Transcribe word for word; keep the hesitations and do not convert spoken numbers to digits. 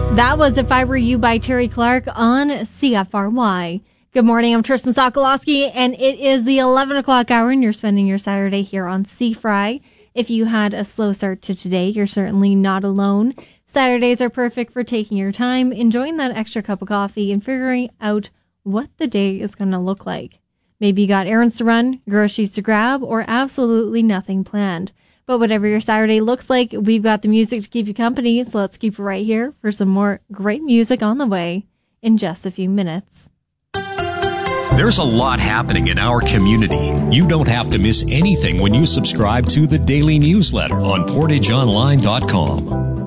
That was If I Were You by Terry Clark on C F R Y. Good morning, I'm Tristan Sokolowski, and it is the eleven o'clock hour, and you're spending your Saturday here on C-Fry. If you had a slow start to today, you're certainly not alone. Saturdays are perfect for taking your time, enjoying that extra cup of coffee, and figuring out what the day is going to look like. Maybe you got errands to run, groceries to grab, or absolutely nothing planned. But whatever your Saturday looks like, we've got the music to keep you company, so let's keep it right here for some more great music on the way in just a few minutes. There's a lot happening in our community. You don't have to miss anything when you subscribe to the daily newsletter on portage online dot com.